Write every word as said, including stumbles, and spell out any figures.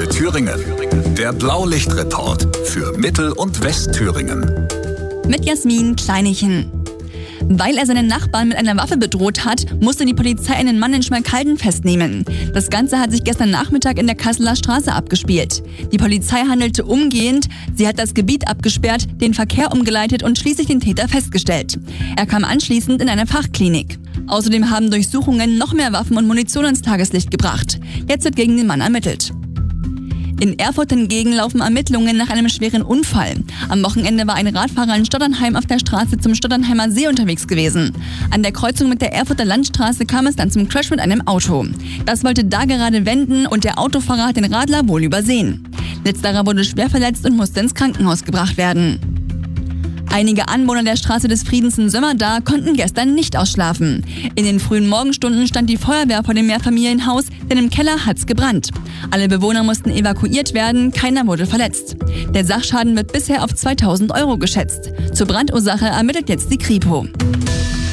für Thüringen. Der Blaulichtreport für Mittel- und Westthüringen. Mit Jasmin Kleinichen. Weil er seinen Nachbarn mit einer Waffe bedroht hat, musste die Polizei einen Mann in Schmalkalden festnehmen. Das Ganze hat sich gestern Nachmittag in der Kasseler Straße abgespielt. Die Polizei handelte umgehend. Sie hat das Gebiet abgesperrt, den Verkehr umgeleitet und schließlich den Täter festgestellt. Er kam anschließend in eine Fachklinik. Außerdem haben Durchsuchungen noch mehr Waffen und Munition ins Tageslicht gebracht. Jetzt wird gegen den Mann ermittelt. In Erfurt hingegen laufen Ermittlungen nach einem schweren Unfall. Am Wochenende war ein Radfahrer in Stotternheim auf der Straße zum Stotternheimer See unterwegs gewesen. An der Kreuzung mit der Erfurter Landstraße kam es dann zum Crash mit einem Auto. Das wollte da gerade wenden und der Autofahrer hat den Radler wohl übersehen. Letzterer wurde schwer verletzt und musste ins Krankenhaus gebracht werden. Einige Anwohner der Straße des Friedens in Sömmerda konnten gestern nicht ausschlafen. In den frühen Morgenstunden stand die Feuerwehr vor dem Mehrfamilienhaus, denn im Keller hat's gebrannt. Alle Bewohner mussten evakuiert werden, keiner wurde verletzt. Der Sachschaden wird bisher auf zweitausend Euro geschätzt. Zur Brandursache ermittelt jetzt die Kripo.